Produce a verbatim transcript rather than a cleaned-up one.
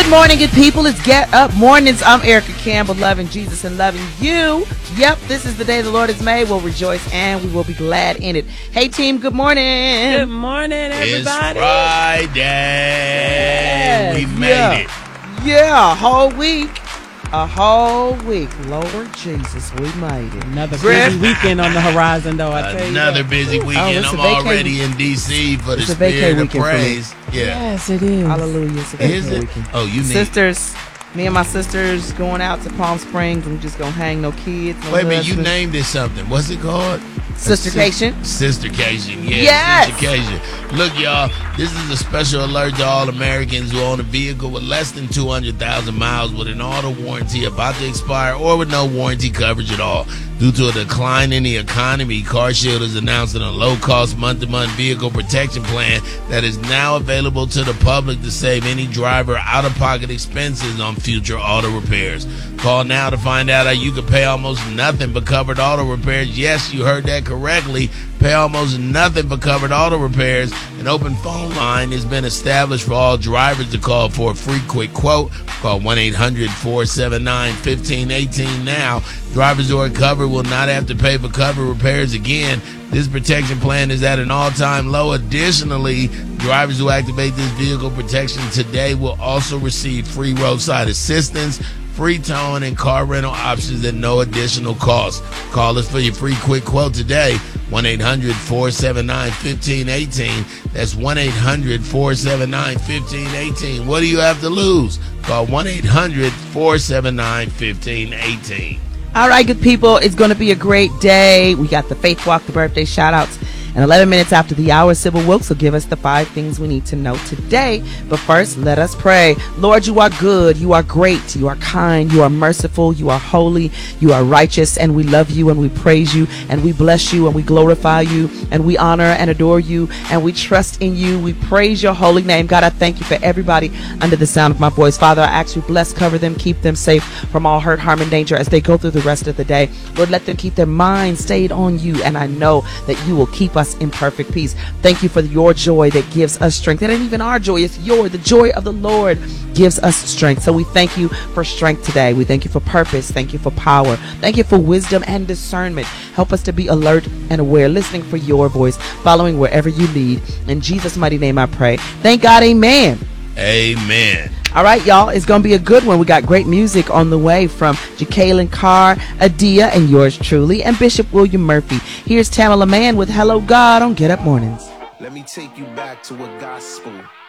Good morning, good people. It's Get Up Mornings. I'm Erica Campbell, loving Jesus and loving you. Yep, this is the day the Lord has made. We'll rejoice and we will be glad in it. Hey, team, good morning. Good morning, everybody. It's Friday. Yes. We made yeah. it. Yeah, a whole week. A whole week. Lord Jesus, we made it. Another Griff. busy weekend on the horizon, though, I tell you. Another that. busy weekend. Oh, I'm vacay- already in D C for the it's a Spirit vacay of weekend for me. Praise. Yeah. Yes, it is. Hallelujah. It's a Is vacay it? weekend. Oh, you need. Sisters, me and my sisters going out to Palm Springs. We just gonna hang, no kids. No Wait a minute, you husbands. named it something. What's it called? Sistercation. Sistercation, yeah. Yes. Sistercation. Look, y'all, this is a special alert to all Americans who own a vehicle with less than two hundred thousand miles with an auto warranty about to expire or with no warranty coverage at all. Due to a decline in the economy, CarShield is announcing a low-cost month-to-month vehicle protection plan that is now available to the public to save any driver out-of-pocket expenses on future auto repairs. Call now to find out how you can pay almost nothing but covered auto repairs. Yes, you heard that correctly. Pay almost nothing for covered auto repairs. An open phone line has been established for all drivers to call for a free quick quote. Call one eight hundred four seven nine one five one eight now. Drivers who are covered will not have to pay for covered repairs again. This protection plan is at an all-time low. Additionally, drivers who activate this vehicle protection today will also receive free roadside assistance, free towing, and car rental options at no additional cost. Call us for your free quick quote today, one eight hundred four seven nine one five one eight. That's one eight hundred four seven nine one five one eight. What do you have to lose? Call one eight hundred four seven nine one five one eight. All right, good people. It's going to be a great day. We got the Faith Walk, the birthday shout-outs. And eleven minutes after the hour, Sybil Wilkes will give us the five things we need to know today. But first, let us pray. Lord, you are good. You are great. You are kind. You are merciful. You are holy. You are righteous. And we love you and we praise you and we bless you and we glorify you and we honor and adore you and we trust in you. We praise your holy name. God, I thank you for everybody under the sound of my voice. Father, I ask you bless, cover them, keep them safe from all hurt, harm, and danger as they go through the rest of the day. Lord, let them keep their minds stayed on you. And I know that you will keep us in perfect peace. Thank you for your joy that gives us strength. That ain't even our joy, it's your the joy of the Lord gives us strength. So we thank you for strength today. We thank you for purpose. Thank you for power. Thank you for wisdom and discernment. Help us to be alert and aware, listening for your voice, following wherever you lead. In Jesus' mighty name I pray. Thank God, amen. Amen. All right, y'all, it's going to be a good one. We got great music on the way from Jacqueline Carr, Adia, and yours truly, and Bishop William Murphy. Here's Tamala Mann with Hello God on Get Up Mornings. Let me take you back to a gospel.